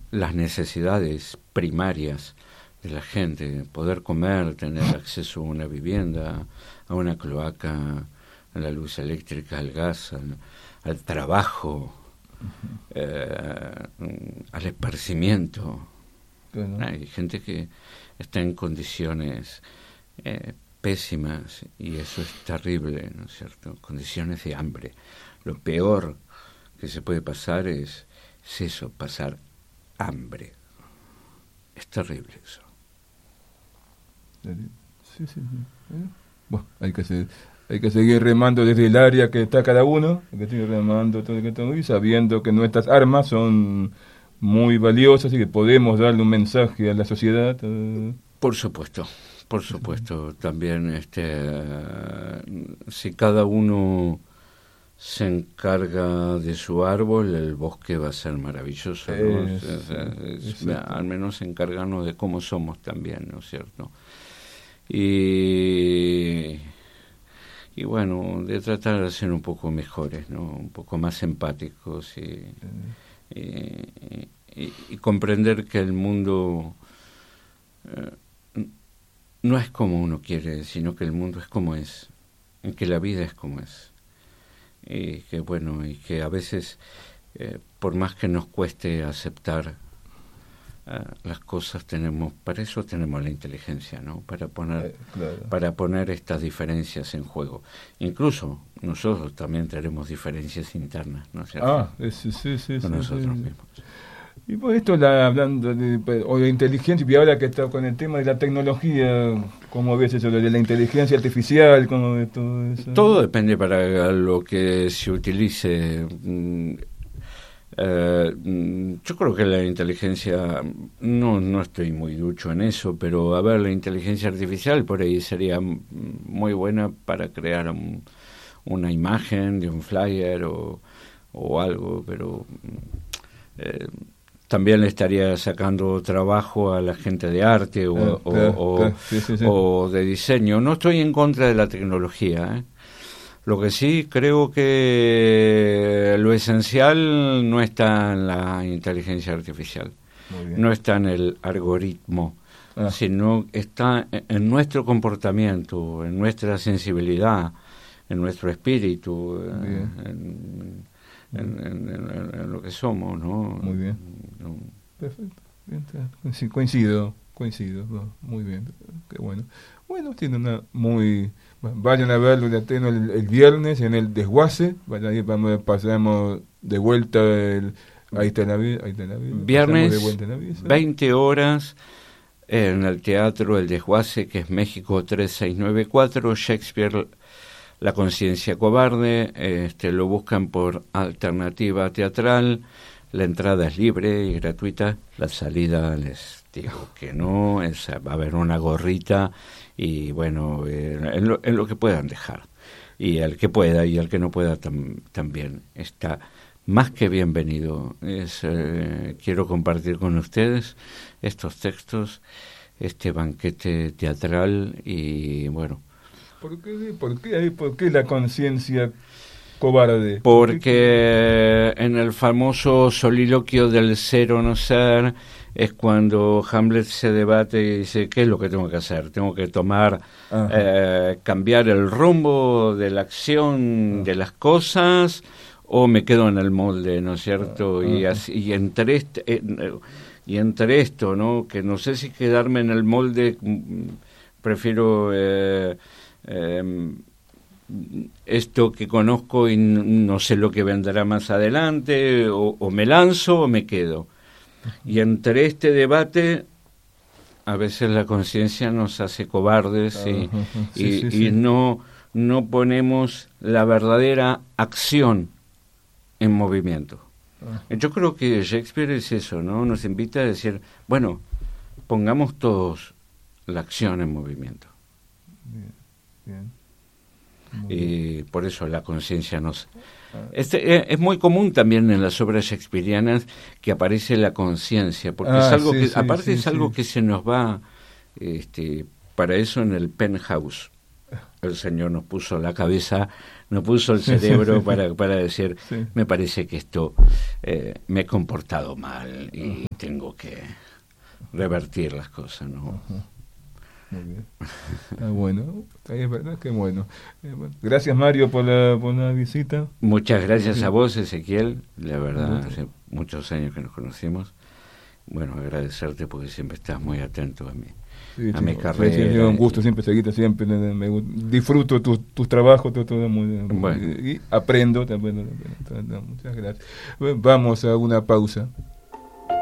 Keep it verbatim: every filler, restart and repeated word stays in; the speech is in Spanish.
las necesidades primarias de la gente, poder comer, tener acceso a una vivienda, a una cloaca, a la luz eléctrica, al gas, al, al trabajo, uh-huh. eh, al esparcimiento. Bueno. Hay gente que está en condiciones eh, pésimas y eso es terrible, ¿no es cierto? Condiciones de hambre. Lo peor que se puede pasar es, es eso, pasar hambre. Es terrible eso. Sí, sí, sí. Bueno, hay que seguir, hay que seguir remando desde el área que está cada uno, hay que seguir remando todo, todo y sabiendo que nuestras armas son muy valiosas y que podemos darle un mensaje a la sociedad. Uh... Por supuesto, por supuesto. También, este, si cada uno se encarga de su árbol, el bosque va a ser maravilloso, ¿no? Es, es, es, es, al menos encargarnos de cómo somos también, ¿no es cierto? Y, y bueno, de tratar de ser un poco mejores, ¿no? Un poco más empáticos y, y, y, y comprender que el mundo eh, no es como uno quiere, sino que el mundo es como es, y que la vida es como es. Y que bueno, y que a veces, eh, por más que nos cueste aceptar uh, las cosas, tenemos, para eso tenemos la inteligencia, ¿no? Para poner, eh, claro. para poner estas diferencias en juego. Incluso nosotros también tenemos diferencias internas, ¿no es cierto? Ah, sí, sí, sí. Con sí, nosotros sí. mismos. Y por esto, la, hablando de, o de inteligencia, y ahora que está con el tema de la tecnología, ¿cómo ves eso de la inteligencia artificial? ¿Cómo ves todo eso? Todo depende para lo que se utilice. Uh, yo creo que la inteligencia, no, no estoy muy ducho en eso, pero a ver, la inteligencia artificial por ahí sería muy buena para crear un, una imagen de un flyer o, o algo, pero... Eh, también le estaría sacando trabajo a la gente de arte o, eh, o, eh, o, eh, sí, sí, sí. o de diseño. No estoy en contra de la tecnología, ¿eh? Lo que sí creo que lo esencial no está en la inteligencia artificial, no está en el algoritmo, ah. sino está en nuestro comportamiento, en nuestra sensibilidad, en nuestro espíritu, en, En, en, en, en lo que somos, ¿no? Muy bien. No. Perfecto. Bien, coincido, coincido. No, muy bien. Qué bueno. Bueno, tiene una muy... Vayan a verlo el, el viernes en el Desguace. Vayan ahí, vamos, pasamos de vuelta el... Ahí está la vida. Ahí está la vida. Viernes, de vuelta en la vida, veinte horas, en el Teatro El Desguace, que es México tres seis nueve cuatro, Shakespeare... La conciencia cobarde, este, lo buscan por Alternativa Teatral, la entrada es libre y gratuita, la salida les digo que no, es, va a haber una gorrita y bueno, eh, en, lo, en lo que puedan dejar. Y el que pueda y el que no pueda tam, también está más que bienvenido. Es, eh, quiero compartir con ustedes estos textos, este banquete teatral y bueno, ¿Por qué, por qué, por qué la conciencia cobarde? Porque en el famoso soliloquio del ser o no ser es cuando Hamlet se debate y dice, ¿qué es lo que tengo que hacer? Tengo que tomar, eh, cambiar el rumbo de la acción Ajá. de las cosas o me quedo en el molde, ¿no es cierto? Ajá. Y así, y entre este, eh, y entre esto, ¿no? Que no sé si quedarme en el molde, prefiero... Eh, Eh, esto que conozco y no sé lo que vendrá más adelante, o, o me lanzo o me quedo. Y entre este debate a veces la conciencia nos hace cobardes y, uh-huh. sí, y, sí, sí. y no, no ponemos la verdadera acción en movimiento. Uh-huh. Yo creo que Shakespeare es eso, ¿no? Nos invita a decir, bueno, pongamos todos la acción en movimiento. Bien. Bien. Y por eso la conciencia nos... Este, es muy común también en las obras shakespearianas que aparece la conciencia, porque ah, es algo sí, que, sí, aparte sí, es sí. algo que se nos va, este, para eso en el penthouse. El Señor nos puso la cabeza, nos puso el cerebro sí, sí, para, para decir, sí. me parece que esto, eh, me he comportado mal y tengo tuvo que revertir las cosas, ¿no? Ajá. Muy bien. Ah, bueno, es verdad que bueno. Eh, bueno. Gracias, Mario, por la, por la visita. Muchas gracias Sí. a vos, Ezequiel. La verdad, Mucho. hace muchos años que nos conocimos. Bueno, agradecerte porque siempre estás muy atento a mí. Sí, a sí, mi sí, carrera. sí, es un gusto siempre seguirte, siempre me, me, disfruto tus tu trabajos, todo, todo muy, bueno. y, y aprendo también, también, también. Muchas gracias. Vamos a una pausa.